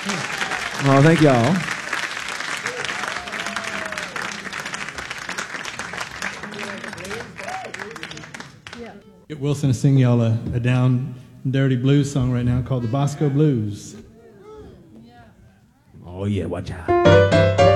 Oh, thank y'all. Get Wilson to sing y'all a down and dirty blues song right now called the Bosco Blues. Oh, yeah, watch out.